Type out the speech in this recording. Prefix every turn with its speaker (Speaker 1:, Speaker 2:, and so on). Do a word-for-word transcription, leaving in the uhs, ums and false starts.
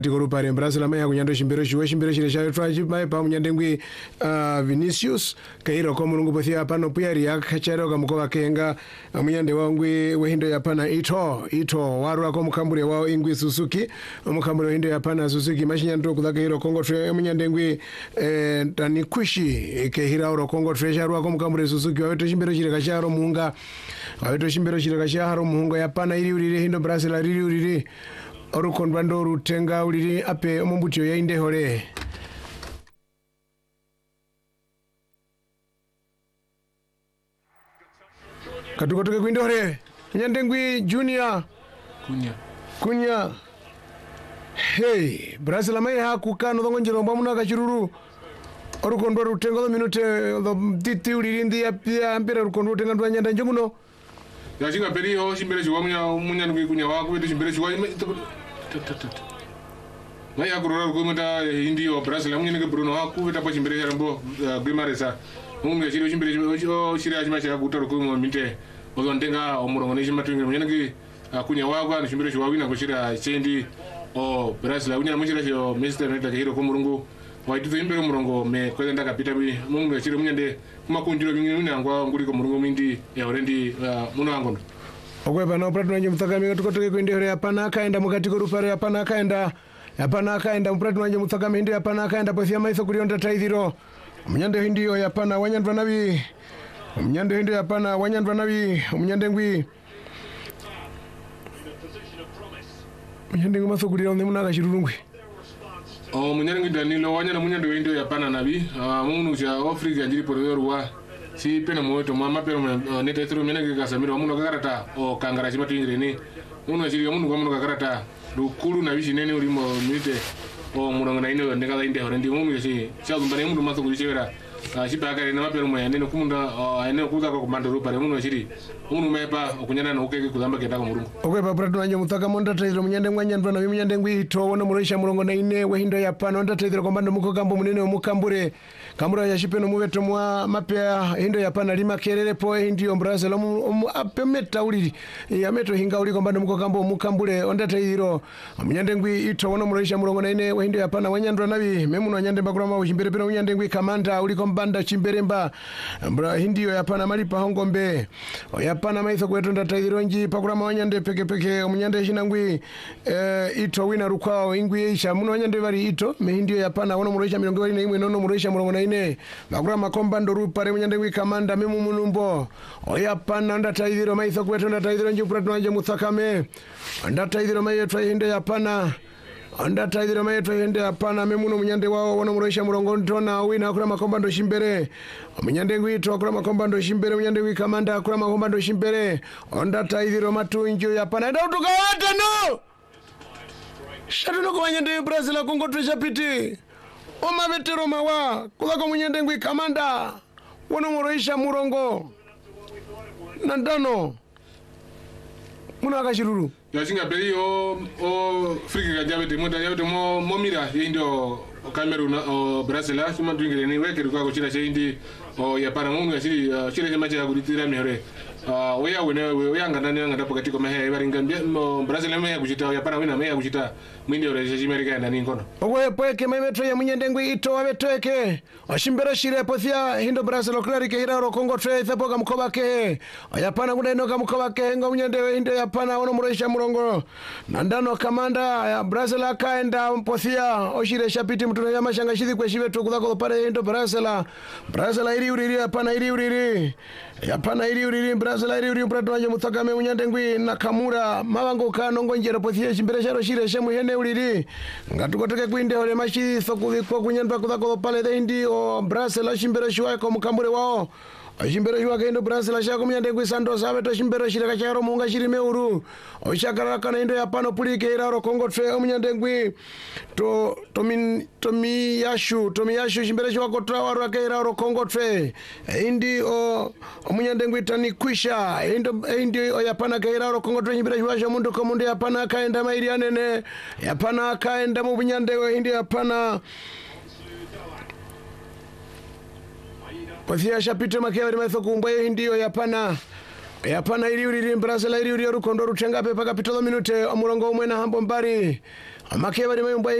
Speaker 1: Tikuru pare Brazil amaya kunyando shimbero shiwe shimbero shire shayo twaji mai pa munyandengwi uh, Vinicius kairo ko mulungu pothia pano puyari yakachero kamukova kenga munyande wangwi wehindo yapana ito ito waru ko mukambure wao ingwi Suzuki mukambure wehindo yapana Suzuki mashinyando kudaka hiro Kongo tre munyandengwi eh, Tanikwishi ke hirauro Kongo tre sharu ko mukambure Suzuki waweto shimbero shire kasharo muunga waweto shimbero shire kasharo muunga yapana iri urire hindo Brazil iri urire Orukon bando rutenga uliri ape omumbutio ya inde hore. Katukotoke kuinde hore. Nyandengwi Junior.
Speaker 2: Kunya.
Speaker 1: Kunya. Hey, Brazil amai hakuka no ngonjero mbamuna kachiruru. Orukon bando rutenga do minute do titi uliri ndi apia ampere orukon rutenga ndo nyanda njomuno.
Speaker 2: Ya singa peri ho shimbere shiwa munya munya ngwi kunya wako wetu shimbere shiwa Ngai akurora rukumata hindi o Brazil munya ngwe Bruno wako wetu pa shimbere sharambo Grimaresa mungu shiri shimbere shiwa shiri ajima shira kutaro kumu minte ozondenga omurongo ne shimatu munya ngwe kunya wako na shimbere shiwa wina kushira chendi o Brazil munya munya shiro Mister Neta hiro kumurungu waituzo imbere murongo me kwenda kapita bi mungu shiri munya nde kumakunjiro bingi ngwa nguri ko murungu mindi ya orendi muno angono
Speaker 1: Okwe bana pratu nanje mutakame tukotoke kuinde hore apana akaenda mukati ko rupare apana akaenda apana akaenda pratu nanje mutakame hindi apana akaenda pothia maiso kulionda taithiro munyande hindi yo apana wanyandwa nabi munyande hindi apana wanyandwa nabi munyande ngwi munyande ngwi maso kulionda munaka shirurungwi
Speaker 2: o munyande ngwi Danilo wanyana munyande hindi yo apana nabi munu cha Afrika njiri poroyorwa si pena moto mama pero neta tro mena ke Casemiro muno kakarata o kangara chima tingire ni muno chiri muno kwa muno kakarata dukulu na bishi nene urimo mite o muno na ine ndeka inde hore ndi muno si cha dumbane muno maso kulichera chipa kare na mapero moya nene kumunda ene kuza ko komando rupare muno chiri muno mepa okunyana na ukeke kuzamba keta ko murungu
Speaker 1: okwe pa pratu anje mutaka monda tairo munyande ngwanya ndwana munyande ngwi to wona murisha murongo na ine we hindo ya pano nda tairo komando muko kambo munene mukambure kamura ya shipeno muveto mwa mapya hindo ya pana lima kerere po hindio Brazil mu apemeta uliri ya meto hinga uli komando muko kambo mukambure onda tairo munyande ngwi ito wona murisha murongo na ine we hindo ya pana wanyandwa nabi memuno nyande bakura ma uchimbere peno munyande ngwi kamanda uli kombanda chimberemba mbra hindio ya pana malipa hongombe ya pana maiso kwetu nda tairo nji pakura ma wanyande peke peke munyande shinangwi eh, ito wina rukwao ingwi isha muno wanyande bari ito me hindio ya pana wona murisha mirongo ine imwe nono murisha murongo na ine bakura makomba ndo rupare munyande ngwi kamanda memu munumbo oya pana nda tairo maiso kwetu nda tairo nji pratu nje mutakame nda tairo mayetu hinde ya pana anda taidira mayetu hende apana memuno munyande wao wona muroisha murongo ntona wina akura makomba ndo shimbere munyande ngwito akura makomba ndo shimbere munyande ngwi kamanda akura makomba ndo shimbere onda taidira matunjo yapana nda utuka wate no shatu no munyande Brazil akongo tresha piti oma vetero mawa kuzako munyande ngwi kamanda wona muroisha murongo nandano muna akashiruru
Speaker 2: ya singa peri o o Afrika kajabe te moda yabe mo momira yindo o Cameroon o Brazil chuma twingire ni weke kwa kuchira cheindi o ya para mungu chiri chiri chama cha kulitira mihore ah oya wene oya ngana ne ngata pokati ko mehe baringa Brazil mehe kuchita ya para wina mehe kuchita mwindi ore chimerika ndani ngono
Speaker 1: ogwe poeke memetro ya munyande ngwi ito wabetoeke oshimbero shire pothia hindo Brazil oklari ke hiraro Kongo tre thapoka mkoba ke oya pana kuda inoka mkoba ke ngo munyande hindo ya pana ono muroisha murongo nandano kamanda ya Brazil akaenda pothia oshire shapiti mtuna ya mashanga shithi kwa shive tu kudako pare hindo Brazil Brazil iri uriri ya pana iri uriri ya pana iri uriri Brazil iri uriri pratu wanje mutakame munyande ngwi nakamura mawango kano ngonjero pothia shimbere sharo shire shemu hene uliri ngatukotoke kuinde hole mashi sokuvi kwa kunyandwa kudako pale hindi o Brazil shimbere shwa ko mukambure wao Shimbere shwa kendo Brazil shako munyande ngwi Santos abeto shimbere shire kacharo munga shiri meuru oshakara kana indo ya pano pulike iraro Kongo tre munyande ngwi to tomin tomi yashu tomi yashu shimbere shwa ko trawaru akairaro Kongo tre indi o munyande ngwi tani kwisha indo indi o yapana kairaro Kongo tre shimbere shwa mundu ko mundu yapana kaenda mairi anene yapana kaenda mu bunyande indi yapana Pothia shapite makewa rimetho kumbwe hindiyo yapana yapana iri uri Brazil iri uri rukondo rutenga pe paka pitolo minute omurongo umwe na hambo mbari amake bari mayumba